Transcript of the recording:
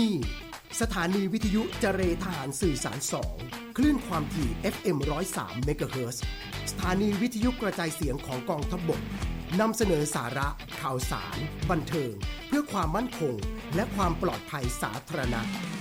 นี่สถานีวิทยุเจเรทหารสื่อสาร2คลื่นความถี่ FM 103 เมกะเฮิรตซ์สถานีวิทยุกระจายเสียงของกองทัพบกนำเสนอสาระข่าวสารบันเทิงเพื่อความมั่นคงและความปลอดภัยสาธารณะ